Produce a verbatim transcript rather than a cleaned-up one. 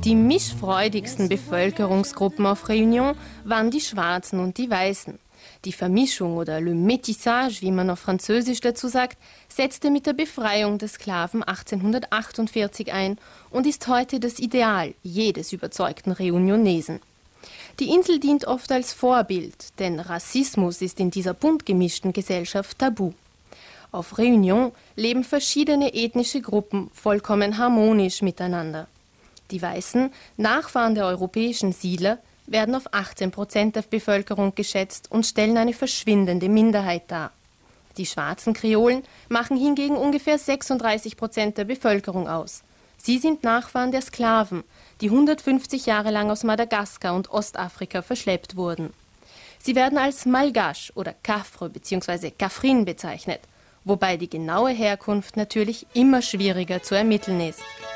Die mischfreudigsten Bevölkerungsgruppen auf Réunion waren die Schwarzen und die Weißen. Die Vermischung oder le Métissage, wie man auf Französisch dazu sagt, setzte mit der Befreiung der Sklaven achtzehnhundertachtundvierzig ein und ist heute das Ideal jedes überzeugten Reunionesen. Die Insel dient oft als Vorbild, denn Rassismus ist in dieser bunt gemischten Gesellschaft tabu. Auf Réunion leben verschiedene ethnische Gruppen vollkommen harmonisch miteinander. Die Weißen, Nachfahren der europäischen Siedler, werden auf achtzehn Prozent der Bevölkerung geschätzt und stellen eine verschwindende Minderheit dar. Die schwarzen Kreolen machen hingegen ungefähr sechsunddreißig Prozent der Bevölkerung aus. Sie sind Nachfahren der Sklaven, die hundertfünfzig Jahre lang aus Madagaskar und Ostafrika verschleppt wurden. Sie werden als Malgache oder Kafre bzw. Kafrin bezeichnet, wobei die genaue Herkunft natürlich immer schwieriger zu ermitteln ist.